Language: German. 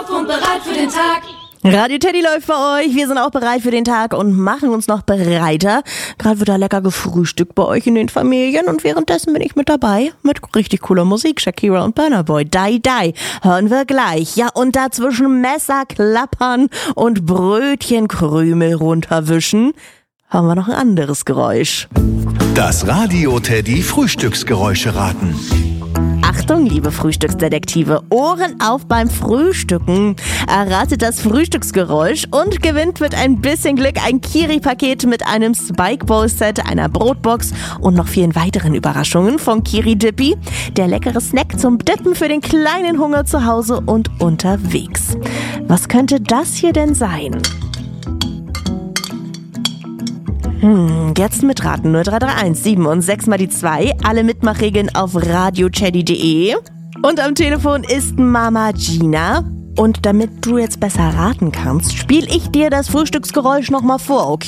und bereit für den Tag. Radio Teddy läuft für euch. Wir sind auch bereit für den Tag und machen uns noch bereiter. Gerade wird da lecker gefrühstückt bei euch in den Familien und währenddessen bin ich mit dabei mit richtig cooler Musik. Shakira und Burna Boy. Die, die. Hören wir gleich. Ja, und dazwischen Messer klappern und Brötchenkrümel runterwischen haben wir noch ein anderes Geräusch. Das Radio Teddy Frühstücksgeräusche raten. Achtung, liebe Frühstücksdetektive, Ohren auf beim Frühstücken. Erratet das Frühstücksgeräusch und gewinnt mit ein bisschen Glück ein Kiri-Paket mit einem Spike Bowl-Set, einer Brotbox und noch vielen weiteren Überraschungen von Kiri Dippy. Der leckere Snack zum Dippen für den kleinen Hunger zu Hause und unterwegs. Was könnte das hier denn sein? Jetzt mitraten 0331 7 und 6 mal die 2. Alle Mitmachregeln auf radioteddy.de. Und am Telefon ist Mama Gina. Und damit du jetzt besser raten kannst, spiele ich dir das Frühstücksgeräusch nochmal vor, okay?